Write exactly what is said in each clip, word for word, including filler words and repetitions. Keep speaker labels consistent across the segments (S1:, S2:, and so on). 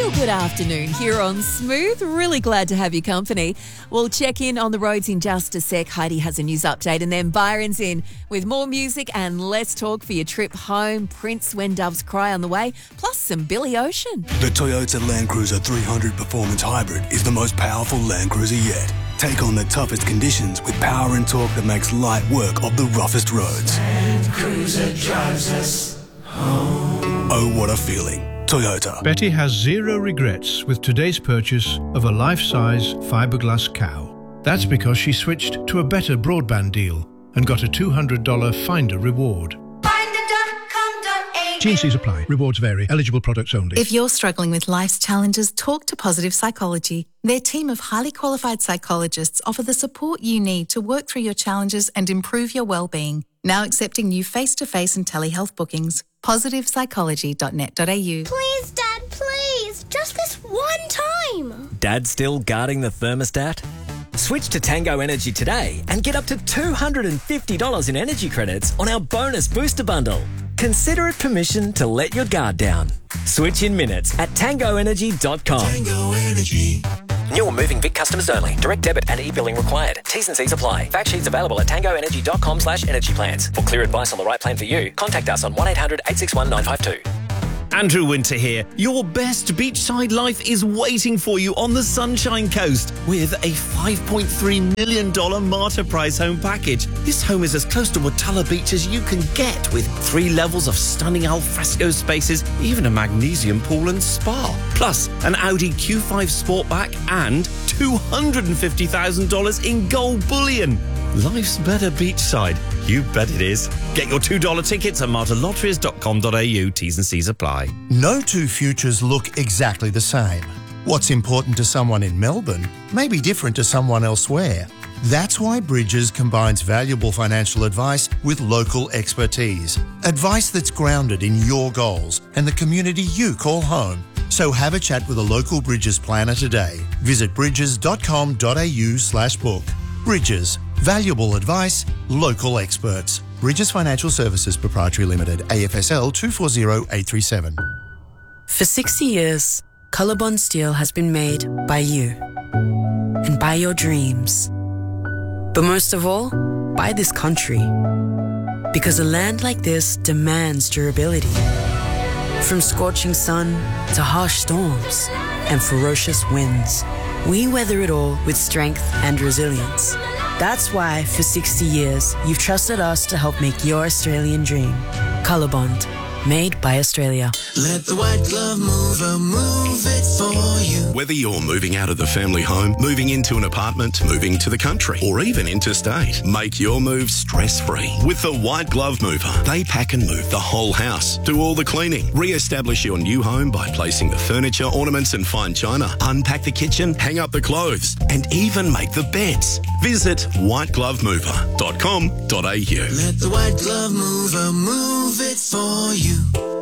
S1: real good afternoon here on Smooth. Really glad to have your company. We'll check in on the roads in just a sec. Heidi has a news update and then Byron's in with more music and less talk for your trip home. Prince, When Doves Cry on the way, plus some Billy Ocean.
S2: The Toyota Land Cruiser three hundred Performance Hybrid is the most powerful Land Cruiser yet. Take on the toughest conditions with power and torque that makes light work of the roughest roads.
S3: Land Cruiser drives us home.
S2: Oh, what a feeling. Toyota.
S4: Betty has zero regrets with today's purchase of a life-size fiberglass cow. That's because she switched to a better broadband deal and got a two hundred dollars Finder reward. T and C's apply. Rewards vary. Eligible products only.
S5: If you're struggling with life's challenges, talk to Positive Psychology. Their team of highly qualified psychologists offer the support you need to work through your challenges and improve your well-being. Now accepting new face-to-face and telehealth bookings. positive psychology dot net dot a u.
S6: Please, Dad, please. Just this one time.
S7: Dad still guarding the thermostat? Switch to Tango Energy today and get up to two hundred fifty dollars in energy credits on our bonus booster bundle. Consider it permission to let your guard down. Switch in minutes at tango energy dot com.
S3: Tango Energy.
S7: New or moving Vic customers only. Direct debit and e-billing required. T's and C's apply. Fact sheets available at tango energy dot com slash energy plans. For clear advice on the right plan for you, contact us on one eight hundred eight six one nine five two.
S8: Andrew Winter here. Your best beachside life is waiting for you on the Sunshine Coast with a five point three million dollars Marta Price home package. This home is as close to Watala Beach as you can get, with three levels of stunning alfresco spaces, even a magnesium pool and spa. Plus, an Audi Q five Sportback and two hundred fifty thousand dollars in gold bullion. Life's better beachside. You bet it is. Get your two dollar tickets at marta lotteries dot com dot a u. T's and C's apply.
S9: No two futures look exactly the same. What's important to someone in Melbourne may be different to someone elsewhere. That's why Bridges combines valuable financial advice with local expertise. Advice that's grounded in your goals and the community you call home. So have a chat with a local Bridges planner today. Visit bridges dot com dot a u slash book. Bridges. Valuable advice, local experts. Bridges Financial Services Proprietary Limited, A F S L two four zero eight three seven.
S10: For sixty years, Colorbond Steel has been made by you and by your dreams. But most of all, by this country. Because a land like this demands durability. From scorching sun to harsh storms and ferocious winds, we weather it all with strength and resilience. That's why, for sixty years, you've trusted us to help make your Australian dream. Colorbond, made by Australia.
S3: Let the white glove mover move it for you.
S11: Whether you're moving out of the family home, moving into an apartment, moving to the country, or even interstate, make your move stress-free with the White Glove Mover. They pack and move the whole house, do all the cleaning, re-establish your new home by placing the furniture, ornaments and fine china, unpack the kitchen, hang up the clothes, and even make the beds. Visit white glove mover dot com dot a u.
S3: Let the white glove mover move it for you.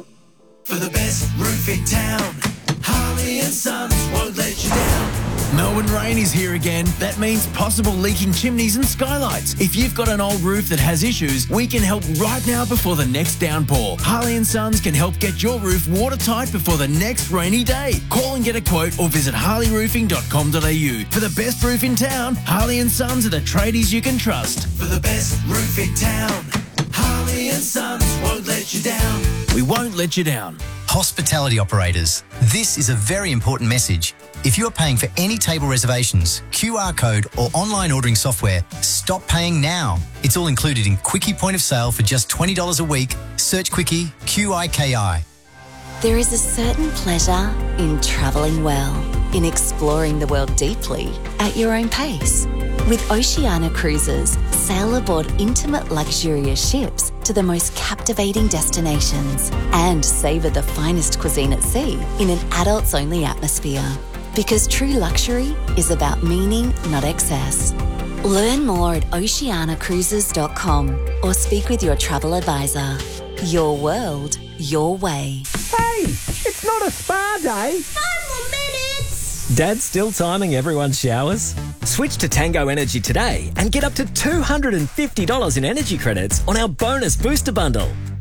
S3: For the best roof in town, Harley and Sons won't let you down.
S12: Melbourne rain is here again. That means possible leaking chimneys and skylights. If you've got an old roof that has issues, we can help right now before the next downpour. Harley and Sons can help get your roof watertight before the next rainy day. Call and get a quote or visit harley roofing dot com dot a u. For the best roof in town, Harley and Sons are the tradies you can trust.
S3: For the best roof in town, Harley and Sons won't let you down.
S12: We won't let you down.
S13: Hospitality operators, this is a very important message. If you are paying for any table reservations, Q R code or online ordering software, stop paying now. It's all included in Quickie Point of Sale for just twenty dollars a week. Search Quickie, Q I K I.
S14: There is a certain pleasure in travelling well, in exploring the world deeply at your own pace. With Oceania Cruises, sail aboard intimate luxurious ships to the most captivating destinations and savour the finest cuisine at sea in an adults-only atmosphere. Because true luxury is about meaning, not excess. Learn more at oceania cruises dot com or speak with your travel advisor. Your world, your way.
S15: Hey, it's not a spa day.
S6: Five more minutes.
S7: Dad's still timing everyone's showers? Switch to Tango Energy today and get up to two hundred fifty dollars in energy credits on our bonus booster bundle.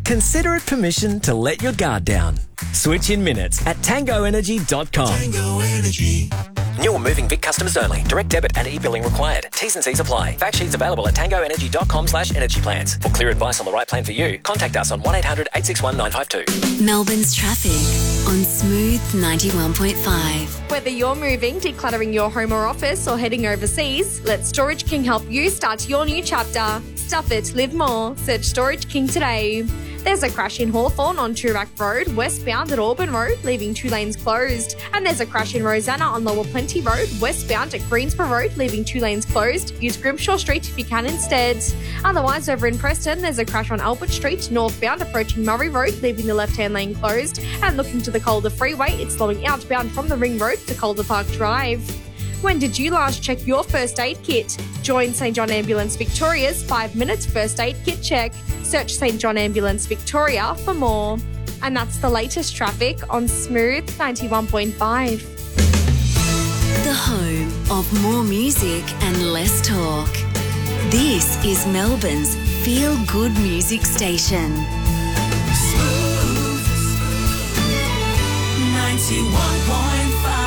S7: consider it permission to let your guard down. Switch in minutes at tango energy dot com.
S3: Tango Energy.
S7: New or moving Vic customers only. Direct debit and e-billing required. T's and C's apply. Fact sheets available at tango energy dot com slash energy plans. For clear advice on the right plan for you, contact us on one eight hundred eight six one nine five two.
S14: Melbourne's traffic on Smooth ninety-one point five.
S16: Whether you're moving, decluttering your home or office, or heading overseas, Let Storage King help you start your new chapter. Stuff it, live more. Search Storage King today. There's a crash in Hawthorne on Toorak Road, westbound at Auburn Road, leaving two lanes closed. And there's a crash in Rosanna on Lower Plenty Road, westbound at Greensborough Road, leaving two lanes closed. Use Grimshaw Street if you can instead. Otherwise, over in Preston, there's a crash on Albert Street, northbound, approaching Murray Road, leaving the left-hand lane closed. And looking to the Calder Freeway, it's slowing outbound from the Ring Road to Calder Park Drive. When did you last check your first aid kit? Join Saint John Ambulance Victoria's five minutes first aid kit check. Search Saint John Ambulance Victoria for more. And that's the latest traffic on Smooth ninety-one point five.
S14: The home of more music and less talk. This is Melbourne's feel-good music station.
S3: Smooth ninety-one point five.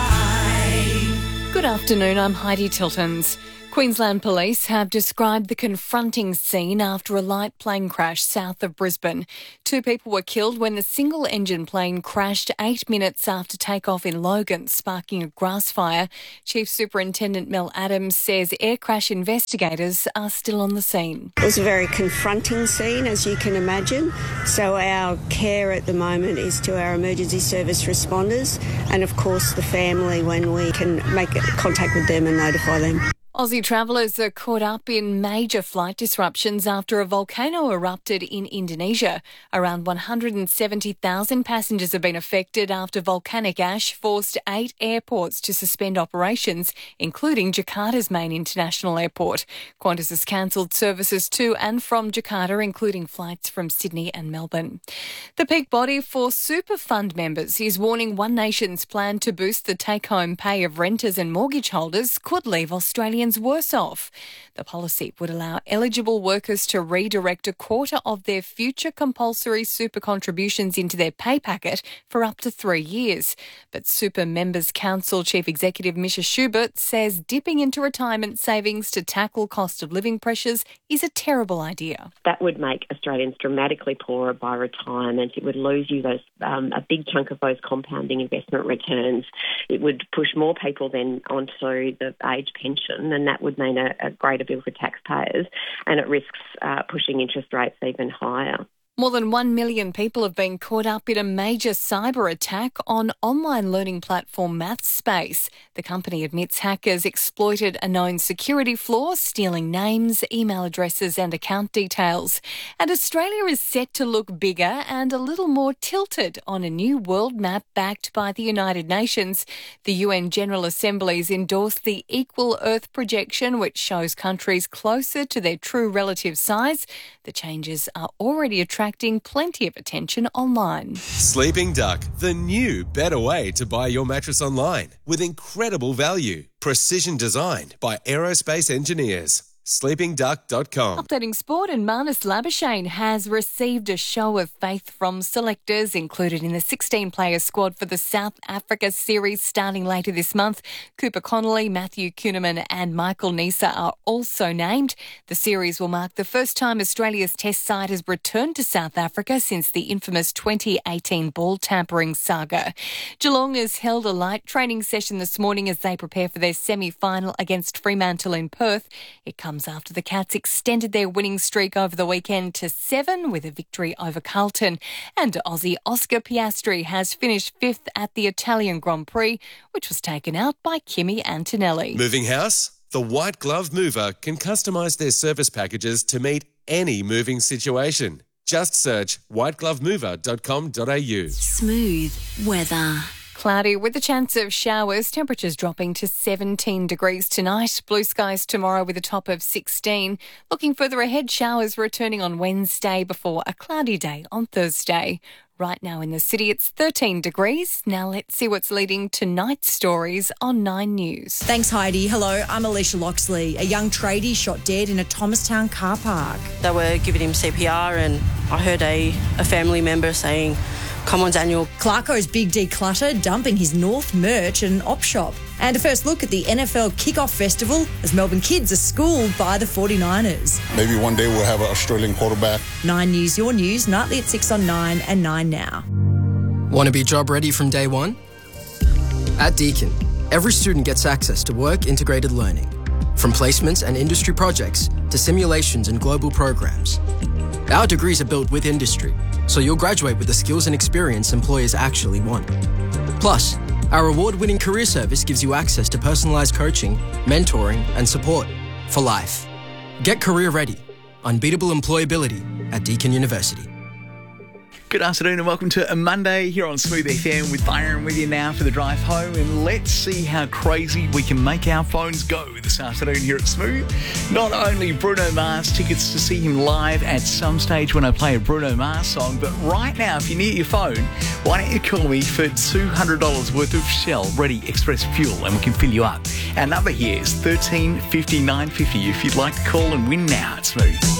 S17: Good afternoon, I'm Heidi Tiltons. Queensland Police have described the confronting scene after a light plane crash south of Brisbane. Two people were killed when the single-engine plane crashed eight minutes after takeoff in Logan, sparking a grass fire. Chief Superintendent Mel Adams says air crash investigators are still on the scene.
S18: It was a very confronting scene, as you can imagine. So our care at the moment is to our emergency service responders and, of course, the family when we can make contact with them and notify them.
S17: Aussie travellers are caught up in major flight disruptions after a volcano erupted in Indonesia. Around one hundred seventy thousand passengers have been affected after volcanic ash forced eight airports to suspend operations, including Jakarta's main international airport. Qantas has cancelled services to and from Jakarta, including flights from Sydney and Melbourne. The peak body for super fund members is warning One Nation's plan to boost the take-home pay of renters and mortgage holders could leave Australians worse off. The policy would allow eligible workers to redirect a quarter of their future compulsory super contributions into their pay packet for up to three years. But Super Members Council Chief Executive Misha Schubert says dipping into retirement savings to tackle cost of living pressures is a terrible idea.
S19: That would make Australians dramatically poorer by retirement. It would lose you those um, a big chunk of those compounding investment returns. It would push more people then onto the age pension, and that would mean a, a greater bill for taxpayers, and it risks uh, pushing interest rates even higher.
S17: More than one million people have been caught up in a major cyber attack on online learning platform MathSpace. The company admits hackers exploited a known security flaw, stealing names, email addresses and account details. And Australia is set to look bigger and a little more tilted on a new world map backed by the United Nations. The U N General Assembly's endorsed the Equal Earth projection, which shows countries closer to their true relative size. The changes are already attracting plenty of attention online.
S20: Sleeping Duck, the new, better way to buy your mattress online with incredible value. Precision designed by aerospace engineers. sleeping duck dot com.
S17: Updating sport, and Marnus Labuschagne has received a show of faith from selectors, included in the sixteen-player squad for the South Africa series starting later this month. Cooper Connolly, Matthew Kuhneman and Michael Neser are also named. The series will mark the first time Australia's test side has returned to South Africa since the infamous twenty eighteen ball tampering saga. Geelong has held a light training session this morning as they prepare for their semi-final against Fremantle in Perth. It comes after the Cats extended their winning streak over the weekend to seven with a victory over Carlton. And Aussie Oscar Piastri has finished fifth at the Italian Grand Prix, which was taken out by Kimi Antonelli.
S20: Moving house? The White Glove Mover can customise their service packages to meet any moving situation. Just search white glove mover dot com dot a u.
S14: Smooth weather.
S17: Cloudy with a chance of showers, temperatures dropping to seventeen degrees tonight. Blue skies tomorrow with a top of sixteen. Looking further ahead, showers returning on Wednesday before a cloudy day on Thursday. Right now in the city, it's thirteen degrees. Now let's see what's leading tonight's stories on Nine News.
S21: Thanks, Heidi. Hello, I'm Alicia Loxley. A young tradie shot dead in a Thomastown car park.
S22: They were giving him C P R and I heard a, a family member saying, "Come on, Daniel."
S21: Clarko's Big Declutter dumping his North merch at an op shop. And a first look at the N F L Kickoff Festival as Melbourne kids are schooled by the forty-niners.
S23: Maybe one day we'll have an Australian quarterback.
S21: Nine News, your news, nightly at six on Nine and Nine Now.
S24: Want to be job ready from day one? At Deakin, every student gets access to work-integrated learning, from placements and industry projects to simulations and global programs. Our degrees are built with industry, so you'll graduate with the skills and experience employers actually want. Plus, our award-winning career service gives you access to personalised coaching, mentoring and support for life. Get career ready. Unbeatable employability at Deakin University.
S25: Good afternoon and welcome to a Monday here on Smooth F M with Byron with you now for the drive home, and let's see how crazy we can make our phones go this afternoon here at Smooth. Not only Bruno Mars, tickets to see him live at some stage when I play a Bruno Mars song, but right now if you need your phone, why don't you call me for two hundred dollars worth of Shell Ready Express fuel and we can fill you up. Our number here is thirteen fifty nine fifty if you'd like to call and win now at Smooth.